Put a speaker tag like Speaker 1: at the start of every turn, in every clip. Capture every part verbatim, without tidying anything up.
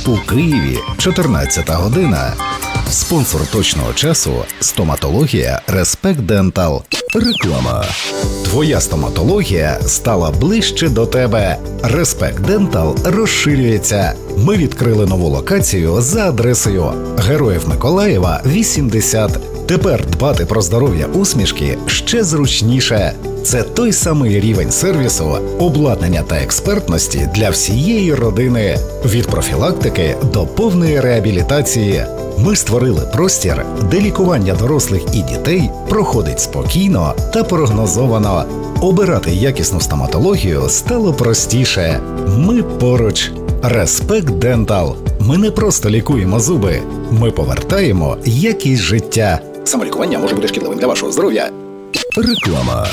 Speaker 1: У Києві чотирнадцята година. Спонсор точного часу – стоматологія Респект Дентал. Реклама. Твоя стоматологія стала ближче до тебе. Респект Дентал розширюється. Ми відкрили нову локацію за адресою Героїв Миколаєва, вісімдесят. Тепер дбати про здоров'я усмішки ще зручніше. Це той самий рівень сервісу, обладнання та експертності для всієї родини. Від профілактики до повної реабілітації. Ми створили простір, де лікування дорослих і дітей проходить спокійно та прогнозовано. Обирати якісну стоматологію стало простіше. Ми поруч. Респект Дентал. Ми не просто лікуємо зуби, ми повертаємо якість життя. Самолікування може бути шкідливим для вашого здоров'я. Реклама.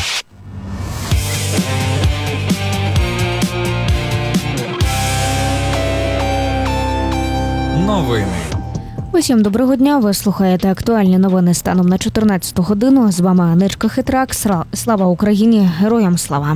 Speaker 2: Новини.
Speaker 3: Усім доброго дня, ви слухаєте актуальні новини станом на чотирнадцяту годину. З вами Аничка Хитрак. Слава Україні, героям слава!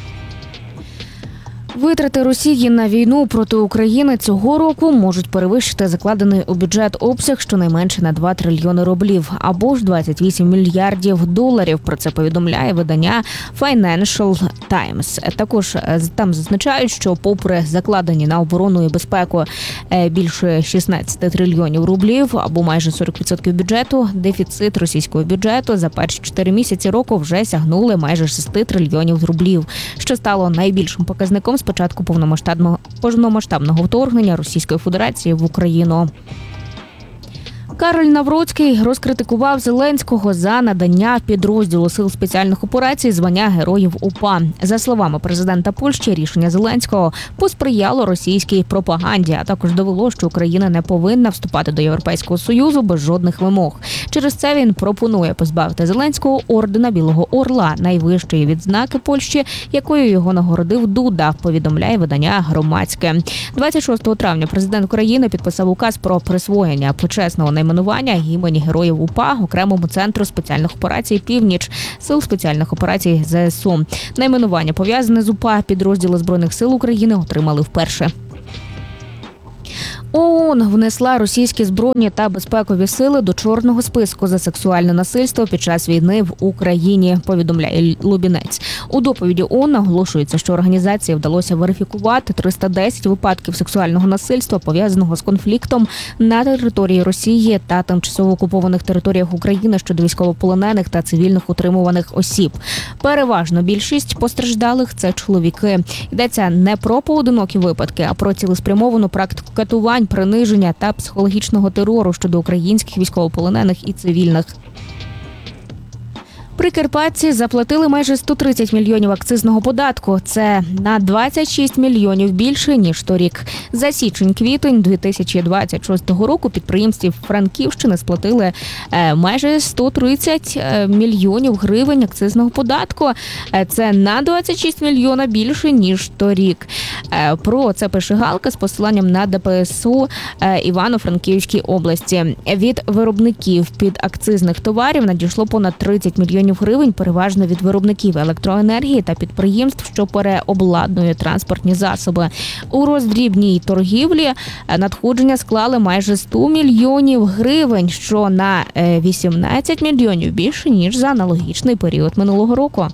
Speaker 3: Витрати Росії на війну проти України цього року можуть перевищити закладений у бюджет обсяг щонайменше на два трильйони рублів, або ж двадцять вісім мільярдів доларів. Про це повідомляє видання Financial Times. Також там зазначають, що попри закладені на оборону і безпеку більше шістнадцять трильйонів рублів, або майже сорок відсотків бюджету, дефіцит російського бюджету за перші чотири місяці року вже сягнули майже шість трильйонів рублів, що стало найбільшим показником з початку повномасштабного повномасштабного вторгнення Російської Федерації в Україну. Кароль Навроцький розкритикував Зеленського за надання підрозділу Сил спеціальних операцій звання Героїв УПА. За словами президента Польщі, рішення Зеленського посприяло російській пропаганді, а також довело, що Україна не повинна вступати до Європейського Союзу без жодних вимог. Через це він пропонує позбавити Зеленського ордена Білого Орла, найвищої відзнаки Польщі, якою його нагородив Дуда, повідомляє видання Громадське. двадцять шостого травня президент України підписав указ про присвоєння почесного найменування імені Героїв УПА окремому центру спеціальних операцій «Північ» Сил спеціальних операцій ЗСУ. Найменування пов'язане з УПА підрозділи Збройних сил України отримали вперше. ООН внесла російські збройні та безпекові сили до чорного списку за сексуальне насильство під час війни в Україні, повідомляє Лубінець. У доповіді ООН наголошується, що організації вдалося верифікувати триста десять випадків сексуального насильства, пов'язаного з конфліктом на території Росії та тимчасово окупованих територіях України щодо військовополонених та цивільних утримуваних осіб. Переважно більшість постраждалих – це чоловіки. Йдеться не про поодинокі випадки, а про цілеспрямовану практику катувань, приниження та психологічного терору щодо українських військовополонених і цивільних. Прикарпатці заплатили майже сто тридцять мільйонів акцизного податку. Це на двадцять шість мільйонів більше, ніж торік. За січень-квітень дві тисячі двадцять шостого року підприємстві Франківщини сплатили майже сто тридцять мільйонів гривень акцизного податку. Це на двадцять шість мільйона більше, ніж торік. Про це пише Галка з посиланням на ДПСУ Івано-Франківській області. Від виробників підакцизних товарів надійшло понад тридцять мільйонів гривень, переважно від виробників електроенергії та підприємств, що переобладнують транспортні засоби. У роздрібній торгівлі надходження склали майже сто мільйонів гривень, що на вісімнадцять мільйонів більше, ніж за аналогічний період минулого року.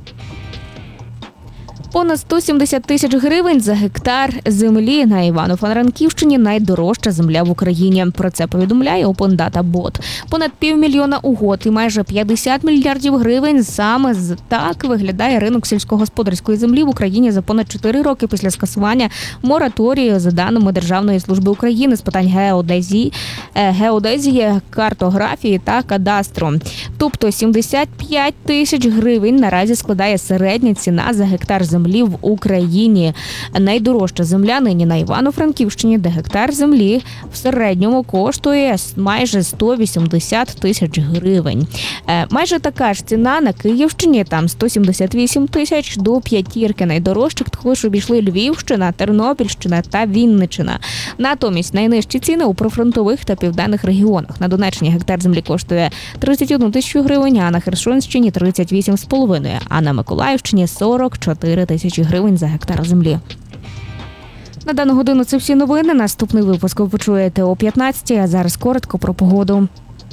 Speaker 3: Понад сто сімдесят тисяч гривень за гектар землі на Івано-Франківщині – найдорожча земля в Україні. Про це повідомляє Open Data Bot. Понад півмільйона угод і майже п'ятдесят мільярдів гривень – саме так виглядає ринок сільськогосподарської землі в Україні за понад чотири роки після скасування мораторію, за даними Державної служби України з питань геодезії, геодезії, картографії та кадастру. Тобто сімдесят п'ять тисяч гривень наразі складає середня ціна за гектар землі землі в Україні. Найдорожча земля нині на Івано-Франківщині, де гектар землі в середньому коштує майже сто вісімдесят тисяч гривень. Майже така ж ціна на Київщині, там сто сімдесят вісім тисяч, до п'ятірки найдорожчих також обійшли Львівщина, Тернопільщина та Вінниччина. Натомість найнижчі ціни у прифронтових та південних регіонах. На Донеччині гектар землі коштує тридцять одну тисячу гривень, а на Херсонщині тридцять вісім з половиною, а на Миколаївщині сорок чотири тисячі гривень за гектар землі. На дану годину це всі новини. Наступний випуск ви почуєте о п'ятнадцятій, а зараз коротко про погоду.